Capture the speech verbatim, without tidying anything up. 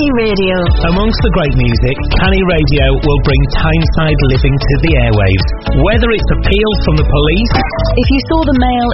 Canny Radio. Amongst the great music, Canny Radio will bring Tyneside living to the airwaves. Whether it's appeals from the police... If you saw the Mail